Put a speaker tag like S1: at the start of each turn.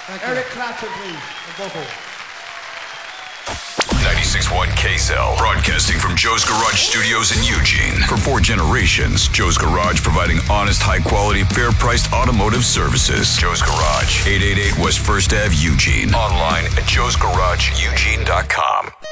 S1: Eric Clapton, please. Vocal.
S2: 96.1 KSL, broadcasting from Joe's Garage Studios in Eugene. For 4 generations, Joe's Garage providing honest, high-quality, fair-priced automotive services. Joe's Garage, 888 West 1st Ave, Eugene. Online at joesgarageeugene.com.